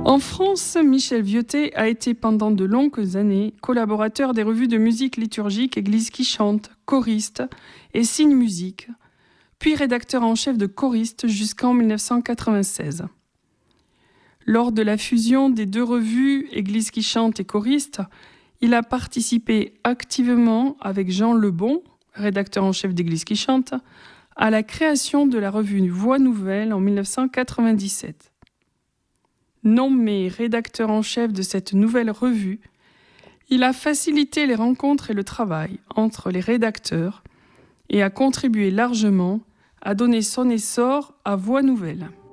En France, Michel Vieutet a été pendant de longues années collaborateur des revues de musique liturgique Église qui chante, choriste et Signe Musique, puis rédacteur en chef de Choriste jusqu'en 1996. Lors de la fusion des deux revues Église qui chante et Choriste, il a participé activement avec Jean Lebon, rédacteur en chef d'Église qui chante, à la création de la revue Voix Nouvelle en 1997. Nommé rédacteur en chef de cette nouvelle revue, il a facilité les rencontres et le travail entre les rédacteurs et a contribué largement à donner son essor à Voix Nouvelle.